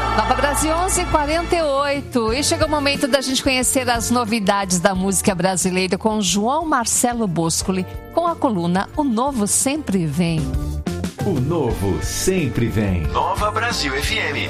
Nova Brasil 11:48 e chega o momento da gente conhecer as novidades da música brasileira com João Marcelo Boscoli, com a coluna O Novo Sempre Vem. O Novo Sempre Vem. Nova Brasil FM.